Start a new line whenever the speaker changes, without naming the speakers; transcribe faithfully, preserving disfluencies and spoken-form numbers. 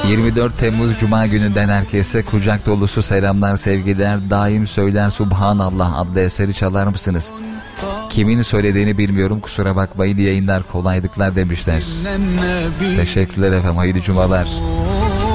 yirmi dört Temmuz Cuma gününden herkese kucak dolusu selamlar, sevgiler. Daim söyler Subhanallah adlı eseri çalar mısınız? Kimin söylediğini bilmiyorum, kusura bakmayın, yayınlar kolaylıklar demişler. Teşekkürler efendim, hayırlı cumalar.